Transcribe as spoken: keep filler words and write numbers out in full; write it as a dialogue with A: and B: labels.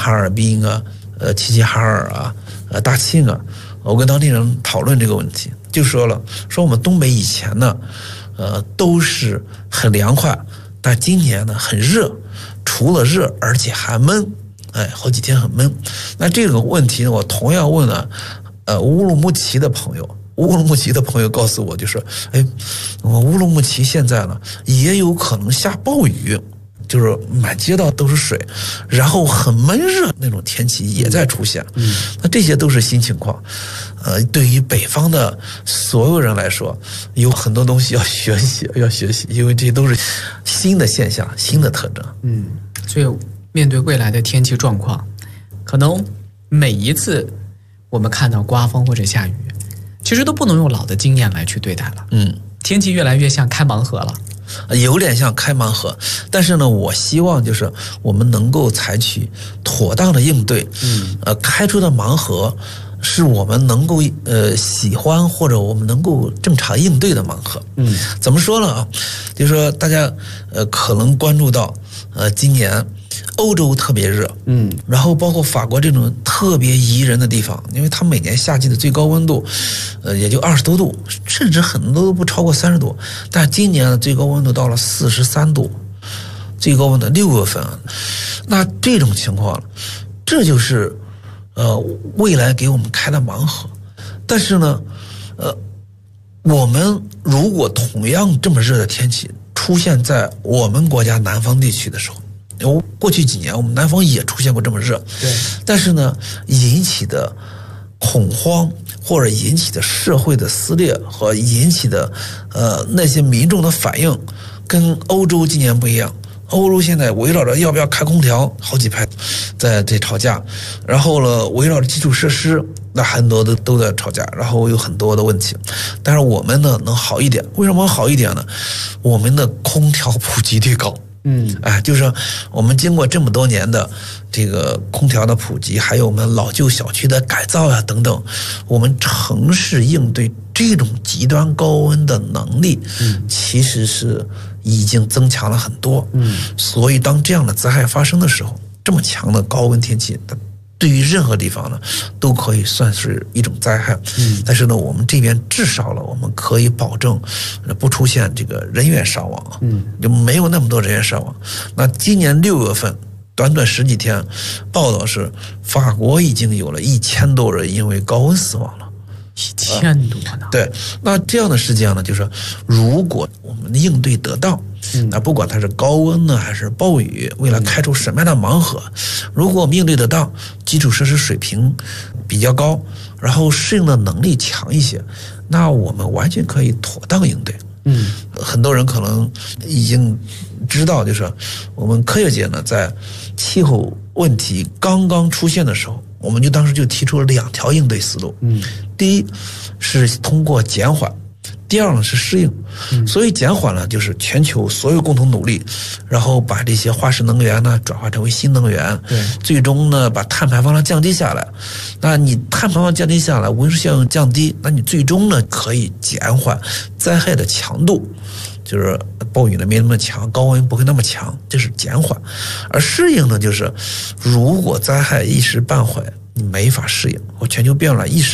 A: 哈尔滨啊、呃齐齐哈尔啊、呃大庆啊，我跟当地人讨论这个问题，就说了，说我们东北以前呢，呃都是很凉快，但今年呢很热，除了热而且还闷，哎，好几天很闷。那这个问题呢，我同样问了呃乌鲁木齐的朋友。乌鲁木齐的朋友告诉我，就是哎，我乌鲁木齐现在呢也有可能下暴雨，就是满街道都是水，然后很闷热那种天气也在出现。嗯，那这些都是新情况。呃，对于北方的所有人来说，有很多东西要学习，要学习，因为这些都是新的现象、新的特征。
B: 嗯，所以面对未来的天气状况，可能每一次我们看到刮风或者下雨，其实都不能用老的经验来去对待了。
A: 嗯，
B: 天气越来越像开盲盒了。
A: 有点像开盲盒，但是呢，我希望就是我们能够采取妥当的应对。嗯，呃，开出的盲盒是我们能够呃喜欢或者我们能够正常应对的盲盒。嗯，怎么说呢啊？就是说大家呃可能关注到呃今年欧洲特别热，嗯，然后包括法国这种特别宜人的地方，因为它每年夏季的最高温度，呃，也就二十多度，甚至很多都不超过三十度，但今年的最高温度到了四十三度，最高温的六月份，那这种情况，这就是呃未来给我们开的盲盒。但是呢，呃，我们如果同样这么热的天气出现在我们国家南方地区的时候，有过去几年我们南方也出现过这么热，
B: 对，
A: 但是呢，引起的恐慌或者引起的社会的撕裂和引起的呃那些民众的反应，跟欧洲今年不一样。欧洲现在围绕着要不要开空调，好几派在在吵架，然后呢，围绕着基础设施，那很多的都在吵架，然后有很多的问题。但是我们呢能好一点，为什么好一点呢？我们的空调普及率高。嗯，哎，就是我们经过这么多年的这个空调的普及，还有我们老旧小区的改造呀、啊、等等，我们城市应对这种极端高温的能力，嗯，其实是已经增强了很多。嗯，所以当这样的灾害发生的时候，这么强的高温天气，它对于任何地方呢，都可以算是一种灾害。嗯，但是呢，我们这边至少了，我们可以保证不出现这个人员伤亡啊。嗯，就没有那么多人员伤亡。那今年六月份，短短十几天，报道是法国已经有了一千多人因为高温死亡了。
B: 一千多呢、啊？
A: 对，那这样的事件呢，就是如果我们的应对得当，嗯，那不管它是高温呢还是暴雨，为了开出什么样的盲盒，如果我们应对得当，基础设施水平比较高，然后适应的能力强一些，那我们完全可以妥当应对。嗯，很多人可能已经知道，就是我们科学界呢，在气候问题刚刚出现的时候，我们就当时就提出了两条应对思路。嗯，第一是通过减缓，第二呢是适应。嗯，所以减缓呢就是全球所有共同努力，然后把这些化石能源呢转化成为新能源，对，最终呢把碳排放量降低下来。那你碳排放降低下来，温室效应降低，那你最终呢可以减缓灾害的强度。就是暴雨呢没那么强，高温不会那么强，这是减缓。而适应呢，就是如果灾害一时半会你没法适应，或全球变暖一时